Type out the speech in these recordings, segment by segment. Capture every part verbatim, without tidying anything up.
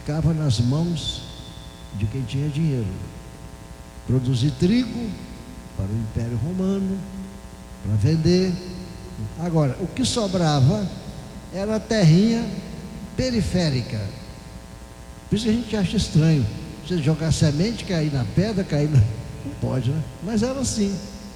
ficava nas mãos de quem tinha dinheiro. Produzir trigo para o Império Romano, para vender. Agora, o que sobrava era a terrinha periférica. Por isso que a gente acha estranho você jogar semente, cair na pedra, cair na... Não pode, né? Mas era assim.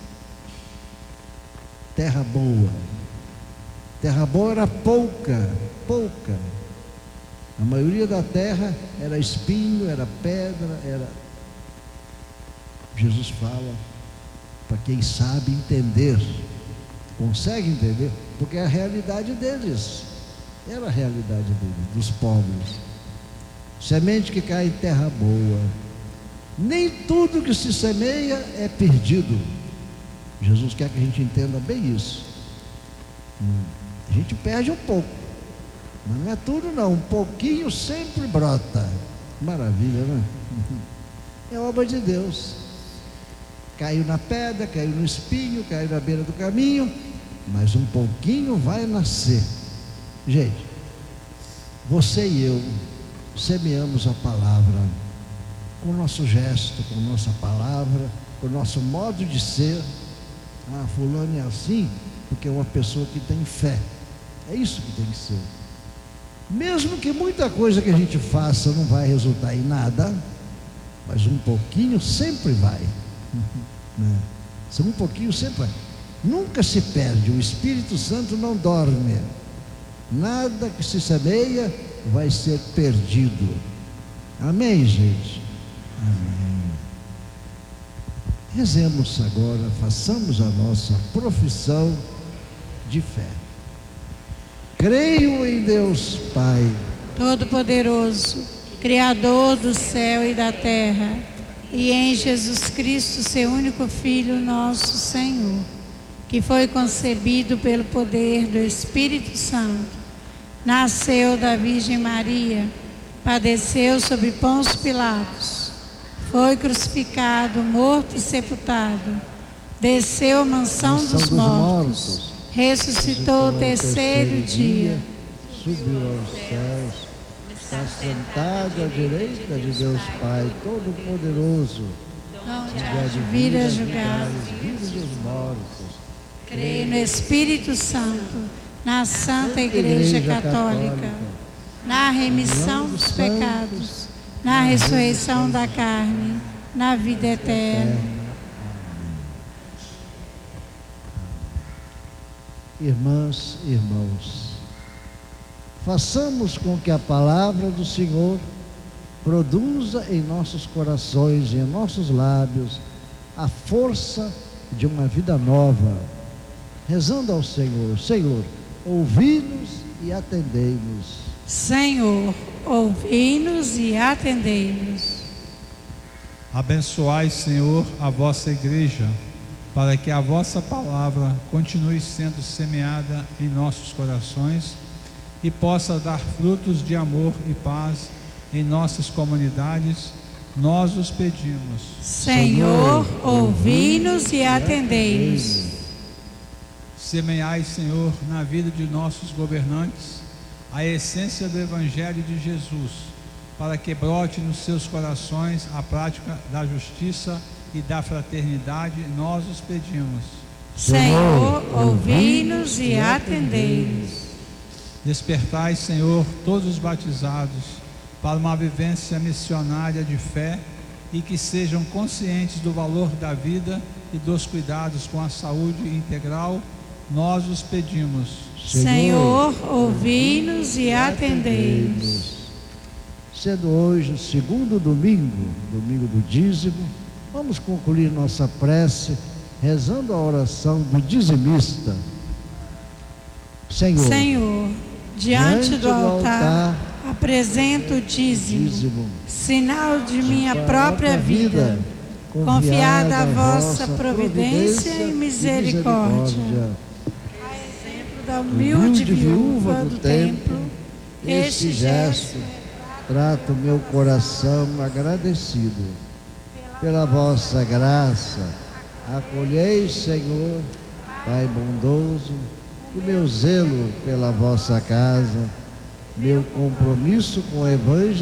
Terra boa. Terra boa era pouca, pouca. A maioria da terra era espinho, era pedra, era... Jesus fala para quem sabe entender, consegue entender, porque é a realidade deles, era a realidade deles, dos pobres. Semente que cai em terra boa. Nem tudo que se semeia é perdido. Jesus quer que a gente entenda bem isso. A gente perde um pouco, mas não é tudo não, um pouquinho sempre brota. Maravilha, né? É obra de Deus. Caiu na pedra, caiu no espinho, caiu na beira do caminho, mas um pouquinho vai nascer. Gente, você e eu semeamos a palavra com o nosso gesto, com a nossa palavra, com o nosso modo de ser. Ah, fulano é assim porque é uma pessoa que tem fé. É isso que tem que ser. Mesmo que muita coisa que a gente faça não vai resultar em nada, mas um pouquinho sempre vai. Né? Um pouquinho sempre vai. Nunca se perde. O Espírito Santo não dorme. Nada que se semeia vai ser perdido. Amém, gente? Amém. Rezemos agora, façamos a nossa profissão de fé. Creio em Deus Pai Todo-Poderoso, Criador do céu e da terra, e em Jesus Cristo, seu único Filho, nosso Senhor, que foi concebido pelo poder do Espírito Santo, nasceu da Virgem Maria, padeceu sob Pôncio Pilatos, foi crucificado, morto e sepultado, desceu à mansão, mansão dos, dos mortos, mortos, ressuscitou o terceiro dia, subiu aos céus, está sentado à direita de Deus Pai Todo-Poderoso, onde há de vir a julgar os vivos e os mortos. Creio no Espírito Santo, na Santa Igreja Católica, na remissão dos pecados, na ressurreição da carne, na vida eterna. Irmãs e irmãos, façamos com que a palavra do Senhor produza em nossos corações e em nossos lábios a força de uma vida nova, rezando ao Senhor: Senhor, ouvi-nos e atendei-nos. Senhor, ouvi-nos e atendei-nos. Abençoai, Senhor, a vossa igreja, para que a vossa palavra continue sendo semeada em nossos corações e possa dar frutos de amor e paz em nossas comunidades. Nós os pedimos. Senhor, ouvi-nos e atendei-nos. Semeai, Senhor, na vida de nossos governantes a essência do Evangelho de Jesus, para que brote nos seus corações a prática da justiça e da fraternidade. Nós os pedimos. Senhor, ouvi-nos e atendei-nos. Despertai, Senhor, todos os batizados para uma vivência missionária de fé e que sejam conscientes do valor da vida e dos cuidados com a saúde integral. Nós os pedimos. Senhor, ouvi-nos e atendei-nos. Sendo hoje o segundo domingo, domingo do dízimo, vamos concluir nossa prece rezando a oração do dizimista. Senhor, Senhor, diante, diante do altar, altar apresento o dízimo, dízimo, sinal de minha própria vida, confiada à vossa providência e misericórdia. A exemplo da humilde viúva do templo, este gesto trata o meu coração agradecido. Pela vossa graça, acolhei, Senhor, Pai bondoso, o meu zelo pela vossa casa, meu compromisso com o Evangelho